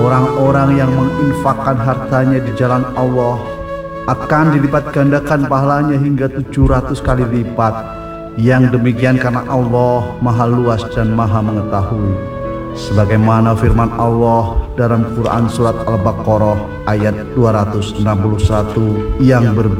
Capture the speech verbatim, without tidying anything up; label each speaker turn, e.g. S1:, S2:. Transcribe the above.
S1: Orang-orang yang menginfakkan hartanya di jalan Allah akan dilipat gandakan pahalanya hingga tujuh ratus kali lipat. Yang demikian karena Allah maha luas dan maha mengetahui. Sebagaimana firman Allah dalam Quran surat Al-Baqarah ayat dua ratus enam puluh satu yang berbunyi,